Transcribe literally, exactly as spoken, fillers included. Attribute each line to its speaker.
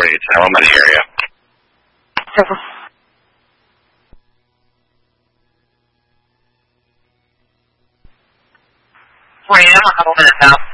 Speaker 1: States, and I'm in the area.
Speaker 2: four a.m. a couple minutes out.